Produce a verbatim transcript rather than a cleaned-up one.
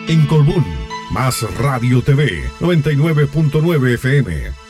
En Colbún, Más Radio T V, noventa y nueve punto nueve F M.